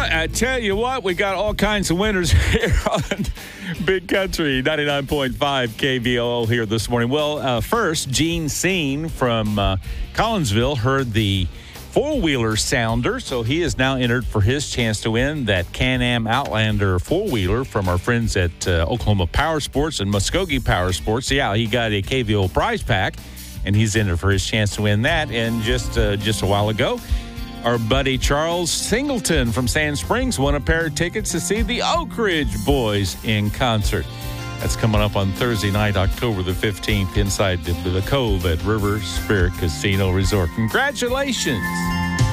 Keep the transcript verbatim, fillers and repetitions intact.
I tell you what, we got all kinds of winners here on Big Country ninety-nine point five K V O O here this morning. Well, uh, first, Gene Scene from uh, Collinsville heard the four-wheeler sounder, so he is now entered for his chance to win that Can-Am Outlander four-wheeler from our friends at uh, Oklahoma Power Sports and Muskogee Power Sports. Yeah, he got a K V O prize pack, and he's entered for his chance to win that. And just uh, just a while ago, our buddy Charles Singleton from Sand Springs won a pair of tickets to see the Oak Ridge Boys in concert. That's coming up on Thursday night, October the fifteenth, inside the, the Cove at River Spirit Casino Resort. Congratulations.